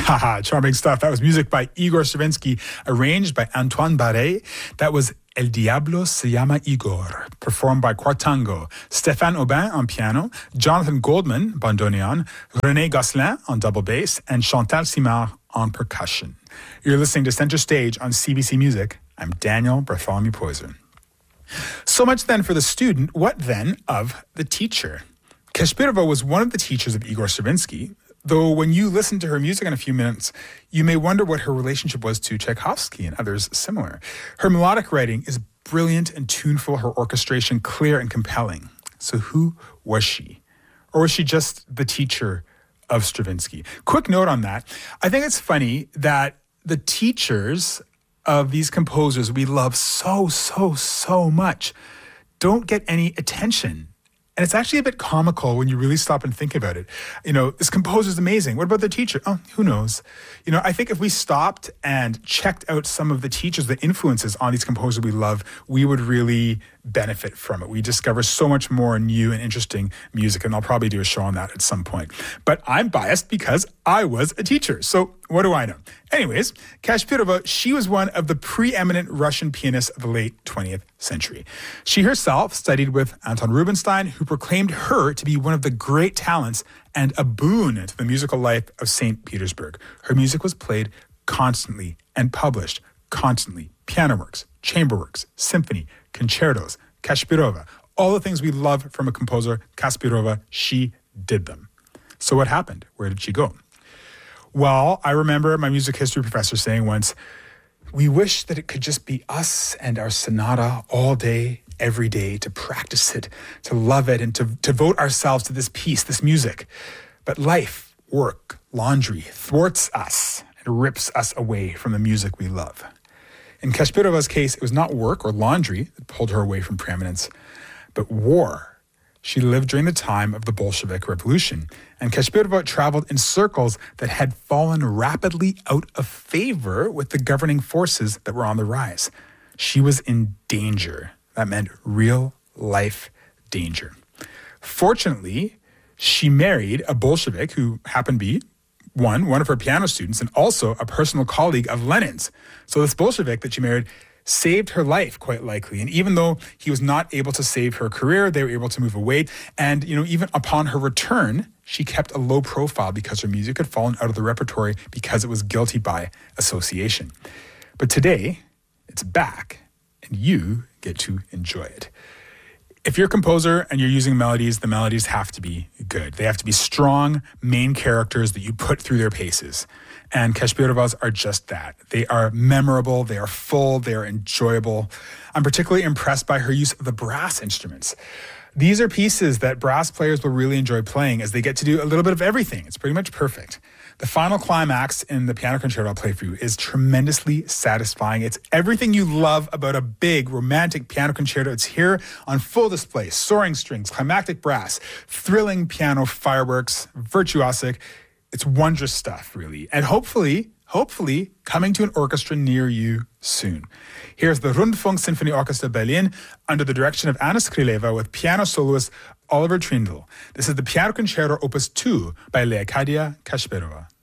Haha, charming stuff. That was music by Igor Stravinsky, arranged by Antoine Barré. That was El Diablo se llama Igor, performed by Quartango, Stéphane Aubin on piano, Jonathan Goldman, bandoneon, René Gosselin on double bass, and Chantal Simard on percussion. You're listening to Center Stage on CBC Music. I'm Daniel Bartholomew Poyser. So much then for the student. What then of the teacher? Kashpirova was one of the teachers of Igor Stravinsky, though when you listen to her music in a few minutes, you may wonder what her relationship was to Tchaikovsky and others similar. Her melodic writing is brilliant and tuneful, her orchestration clear and compelling. So who was she? Or was she just the teacher of Stravinsky? Quick note on that. I think it's funny that the teachers of these composers we love so much don't get any attention. And it's actually a bit comical when you really stop and think about it. You know, this composer's amazing. What about the teacher? Oh, who knows? You know, I think if we stopped and checked out some of the teachers, the influences on these composers we love, we would really benefit from it. We discover so much more new and interesting music, and I'll probably do a show on that at some point. But I'm biased because I was a teacher. So what do I know? Anyways, Kashpirova, she was one of the preeminent Russian pianists of the late 20th century. She herself studied with Anton Rubinstein, who proclaimed her to be one of the great talents and a boon to the musical life of St. Petersburg. Her music was played constantly and published constantly. Piano works, chamber works, symphony, concertos, Kashpirova, all the things we love from a composer, Kashpirova, she did them. So what happened? Where did she go? Well, I remember my music history professor saying once, we wish that it could just be us and our sonata all day, every day, to practice it, to love it, and to devote ourselves to this piece, this music. But life, work, laundry thwarts us and rips us away from the music we love. In Kashpirova's case, it was not work or laundry that pulled her away from preeminence, but war. She lived during the time of the Bolshevik Revolution, and Kashpirova traveled in circles that had fallen rapidly out of favor with the governing forces that were on the rise. She was in danger. That meant real life danger. Fortunately, she married a Bolshevik who happened to be one of her piano students and also a personal colleague of Lenin's. So this Bolshevik that she married saved her life, quite likely. And even though he was not able to save her career, they were able to move away. And, even upon her return, she kept a low profile because her music had fallen out of the repertory because it was guilty by association. But today, it's back, and you get to enjoy it. If you're a composer and you're using melodies, the melodies have to be good. They have to be strong main characters that you put through their paces. And Kashpirova's are just that. They are memorable, they are full, they are enjoyable. I'm particularly impressed by her use of the brass instruments. These are pieces that brass players will really enjoy playing as they get to do a little bit of everything. It's pretty much perfect. The final climax in the piano concerto I'll play for you is tremendously satisfying. It's everything you love about a big romantic piano concerto. It's here on full display. Soaring strings, climactic brass, thrilling piano fireworks, virtuosic. It's wondrous stuff, really. And hopefully coming to an orchestra near you soon. Here's the Rundfunk Symphony Orchestra Berlin under the direction of Anna Skrileva with piano soloist Oliver Trindle. This is the Piano Concerto Opus 2 by Leocadia Kashpirova.